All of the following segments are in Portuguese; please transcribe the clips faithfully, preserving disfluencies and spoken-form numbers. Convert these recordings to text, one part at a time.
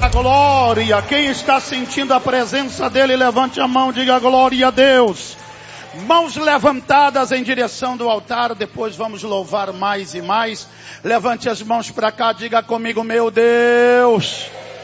glória. Quem está sentindo a presença dele, levante a mão, diga glória a Deus. Mãos levantadas em direção do altar, depois vamos louvar mais e mais. Levante as mãos para cá, diga comigo: meu Deus,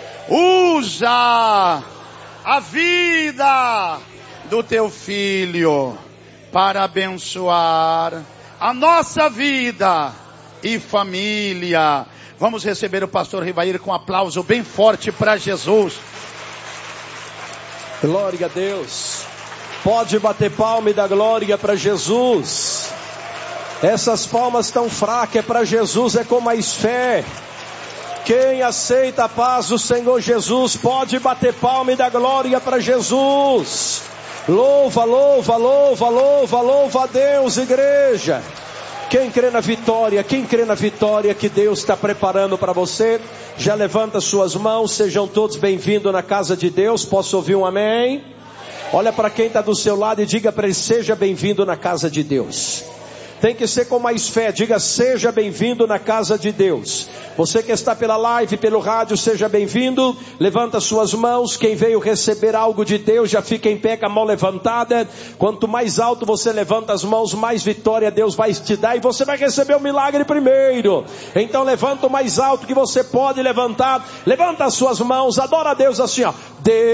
usa a vida do teu filho para abençoar a nossa vida e família. Vamos receber o pastor Rivair com um aplauso bem forte para Jesus. Glória a Deus. Pode bater palma e dar glória para Jesus. Essas palmas tão fracas é para Jesus, é com mais fé. Quem aceita a paz do Senhor Jesus pode bater palma e dar glória para Jesus. Louva, louva, louva, louva, louva a Deus, igreja. Quem crê na vitória, quem crê na vitória que Deus está preparando para você, já levanta suas mãos. Sejam todos bem-vindos na casa de Deus. Posso ouvir um amém? Olha para quem está do seu lado e diga para ele: seja bem-vindo na casa de Deus. Tem que ser com mais fé, diga: seja bem-vindo na casa de Deus. Você que está pela live, pelo rádio, seja bem-vindo. Levanta suas mãos. Quem veio receber algo de Deus, já fica em pé com a mão levantada. Quanto mais alto você levanta as mãos, mais vitória Deus vai te dar, e você vai receber o milagre primeiro. Então levanta o mais alto que você pode levantar. Levanta as suas mãos, adora a Deus assim, ó. Deus